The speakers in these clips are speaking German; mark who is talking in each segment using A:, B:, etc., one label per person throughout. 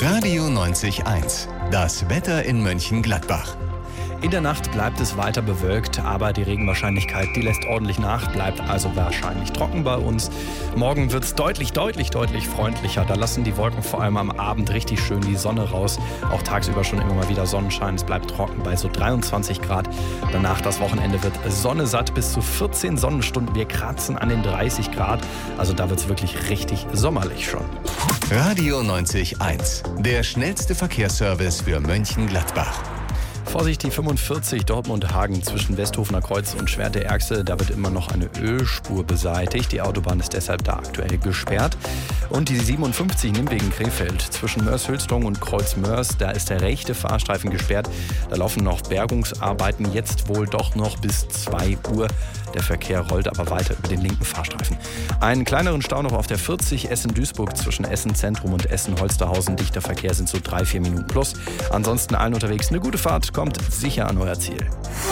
A: Radio 90.1, das Wetter in Mönchengladbach.
B: In der Nacht bleibt es weiter bewölkt, aber die Regenwahrscheinlichkeit, die lässt ordentlich nach, bleibt also wahrscheinlich trocken bei uns. Morgen wird es deutlich freundlicher. Da lassen die Wolken vor allem am Abend richtig schön die Sonne raus. Auch tagsüber schon immer mal wieder Sonnenschein. Es bleibt trocken bei so 23 Grad. Danach das Wochenende wird Sonne satt, bis zu 14 Sonnenstunden. Wir kratzen an den 30 Grad. Also da wird es wirklich richtig sommerlich schon.
A: Radio 90.1, der schnellste Verkehrsservice für Mönchengladbach.
B: Vorsicht, die 45 Dortmund-Hagen zwischen Westhofener Kreuz und Schwerte-Erxel. Da wird immer noch eine Ölspur beseitigt. Die Autobahn ist deshalb da aktuell gesperrt. Und die 57 Nimwegen-Krefeld zwischen Mörs-Hülsdong und Kreuz-Mörs. Da ist der rechte Fahrstreifen gesperrt. Da laufen noch Bergungsarbeiten. Jetzt wohl doch noch bis 2 Uhr. Der Verkehr rollt aber weiter über den linken Fahrstreifen. Einen kleineren Stau noch auf der 40 Essen-Duisburg zwischen Essen-Zentrum und Essen-Holsterhausen. Dichter Verkehr sind so 3-4 Minuten plus. Ansonsten allen unterwegs eine gute Fahrt. Kommt sicher an euer Ziel.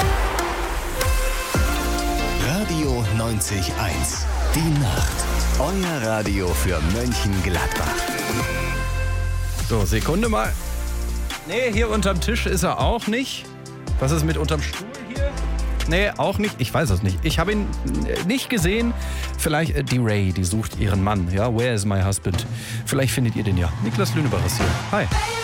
A: Radio 90.1, die Nacht. Euer Radio für Mönchengladbach.
B: So, Sekunde mal. Nee, hier unterm Tisch ist er auch nicht. Was ist mit unterm Stuhl hier? Nee, auch nicht. Ich weiß es nicht. Ich habe ihn nicht gesehen. Vielleicht die Ray, die sucht ihren Mann. Ja, where is my husband? Vielleicht findet ihr den ja. Niklas Lünebach ist hier. Hi.